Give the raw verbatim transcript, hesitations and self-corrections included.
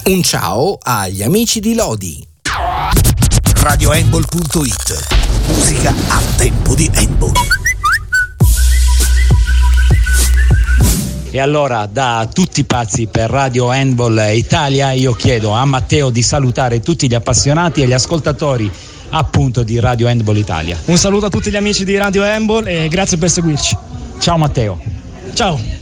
Un ciao agli amici di Lodi. radio handball punto it. Musica a tempo di handball. E allora, da tutti pazzi per Radio Handball Italia, io chiedo a Matteo di salutare tutti gli appassionati e gli ascoltatori appunto di Radio Handball Italia. Un saluto a tutti gli amici di Radio Handball e grazie per seguirci. Ciao Matteo. Ciao.